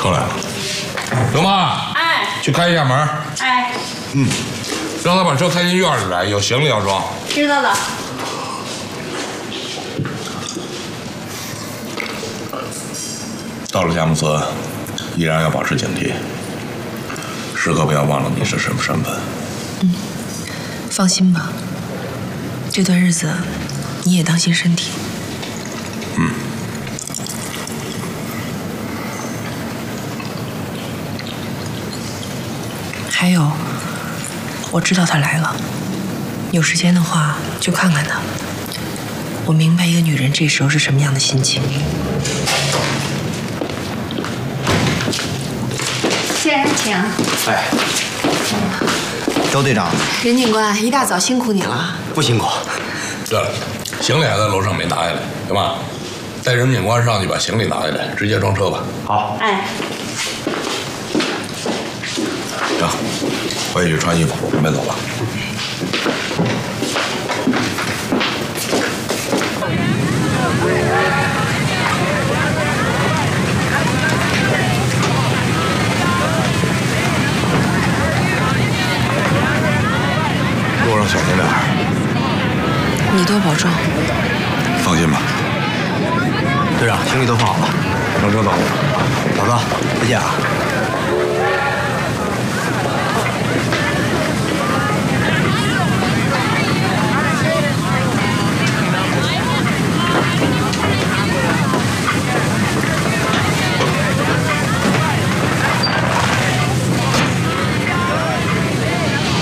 车来了，刘妈， 哎， 去开一下门。 哎， 让他把车开进院里来，有行李要装。 知道了。 到了佳木斯，依然要保持警惕，时刻不要忘了你是什么身份。 放心吧，这段日子你也当心身体。还有，我知道他来了，有时间的话就看看他。我明白一个女人这时候是什么样的心情。 先生，请。 哎，周队长， 任警官，一大早辛苦你了。 不辛苦。 对了，行李还在楼上没拿下来，对吧？带任警官上去把行李拿下来，直接装车吧。 好。 哎， 行，回去穿衣服，准备走了。路上小心点儿。 你多保重。 放心吧。 队长，行李都放好了， 上车走。 老子，再见啊。